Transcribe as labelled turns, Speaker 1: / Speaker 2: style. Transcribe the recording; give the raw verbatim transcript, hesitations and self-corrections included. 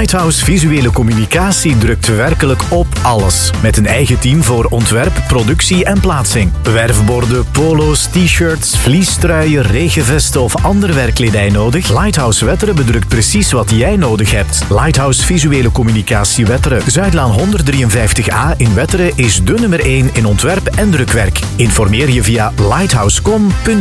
Speaker 1: Lighthouse Visuele Communicatie drukt werkelijk op alles. Met een eigen team voor ontwerp, productie en plaatsing. Werfborden, polo's, t-shirts, vliestruien, regenvesten of ander werkkledij nodig? Lighthouse Wetteren bedrukt precies wat jij nodig hebt. Lighthouse Visuele Communicatie Wetteren. Zuidlaan honderddrieënvijftig A in Wetteren is de nummer één in ontwerp en drukwerk. Informeer je via lighthouse punt com punt